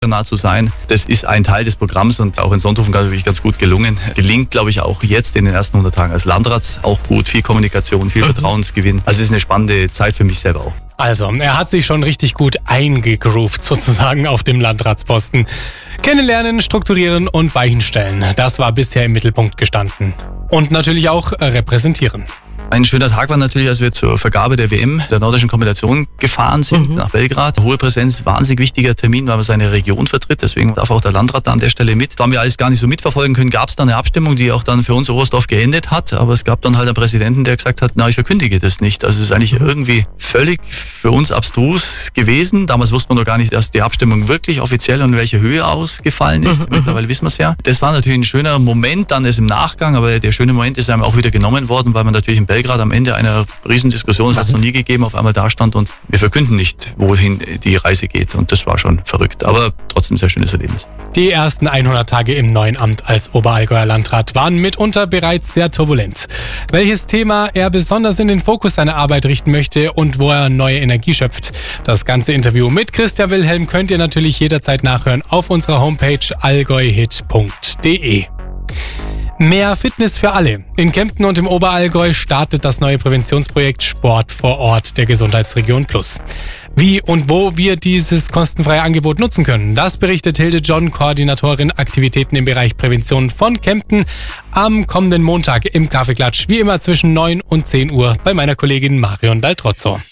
nah zu sein. Das ist ein Teil des Programms und auch in Sonthofen wirklich ganz gut gelungen. Gelingt, glaube ich, auch jetzt in den ersten 100 Tagen als Landrat auch gut. Viel Kommunikation, viel Vertrauensgewinn. Also es ist eine spannende Zeit für mich selber auch. Also, er hat sich schon richtig gut eingegroovt sozusagen auf dem Landratsposten. Kennenlernen, strukturieren und Weichen stellen. Das war bisher im Mittelpunkt gestanden. Und natürlich auch repräsentieren. Ein schöner Tag war natürlich, als wir zur Vergabe der WM der nordischen Kombination gefahren sind nach Belgrad. Hohe Präsenz, wahnsinnig wichtiger Termin, weil man seine Region vertritt. Deswegen darf auch der Landrat da an der Stelle mit. Da haben wir alles gar nicht so mitverfolgen können. Gab es dann eine Abstimmung, die auch dann für uns Oberstdorf geendet hat. Aber es gab dann halt einen Präsidenten, der gesagt hat, na, ich verkündige das nicht. Also es ist eigentlich irgendwie völlig für uns abstrus gewesen. Damals wusste man noch gar nicht, dass die Abstimmung wirklich offiziell und in welcher Höhe ausgefallen ist. Mittlerweile wissen wir es ja. Das war natürlich ein schöner Moment dann erst im Nachgang, aber der schöne Moment ist einem auch wieder genommen worden, weil man natürlich in Belgrad am Ende einer Riesendiskussion, das hat es noch nie gegeben, auf einmal da stand und wir verkünden nicht, wohin die Reise geht. Und das war schon verrückt, aber trotzdem ein sehr schönes Erlebnis. Die ersten 100 Tage im neuen Amt als Oberallgäuer Landrat waren mitunter bereits sehr turbulent. Welches Thema er besonders in den Fokus seiner Arbeit richten möchte und wo er neue Energie schöpft. Das ganze Interview mit Christian Wilhelm könnt ihr natürlich jederzeit nachhören auf unserer Homepage allgäuhit.de. Mehr Fitness für alle. In Kempten und im Oberallgäu startet das neue Präventionsprojekt Sport vor Ort der Gesundheitsregion Plus. Wie und wo wir dieses kostenfreie Angebot nutzen können, das berichtet Hilde John, Koordinatorin Aktivitäten im Bereich Prävention von Kempten, am kommenden Montag im Kaffeeklatsch, wie immer zwischen 9 und 10 Uhr bei meiner Kollegin Marion Daltrozzo.